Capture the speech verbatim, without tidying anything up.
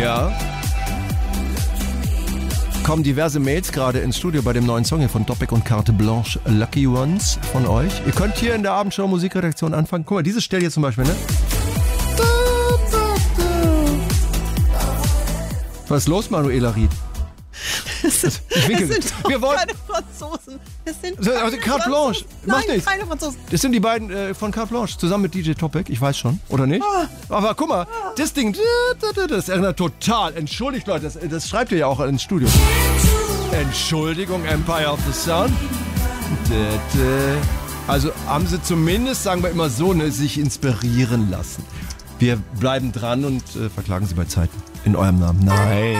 Ja. Kommen diverse Mails gerade ins Studio bei dem neuen Song hier von Doppek und Carte Blanche, Lucky Ones von euch. Ihr könnt hier in der Abendshow Musikredaktion anfangen. Guck mal, diese Stelle hier zum Beispiel, ne? Was ist los, Manuela Ried? Das sind, Ich winke. das sind Wir wollen- keine Franzosen. Das sind Also, keine also Carte Blanche, Franzosen. macht Nein, nichts. keine Franzosen. Das sind die beiden äh, von Carte Blanche, zusammen mit D J Topic, ich weiß schon, oder nicht? Aber guck mal, das Ding, das erinnert total, entschuldigt Leute, das, das schreibt ihr ja auch ins Studio. Entschuldigung, Empire of the Sun. Also haben sie zumindest, sagen wir immer so, ne, sich inspirieren lassen. Wir bleiben dran und äh, verklagen sie bei Zeiten. In eurem Namen. Nein.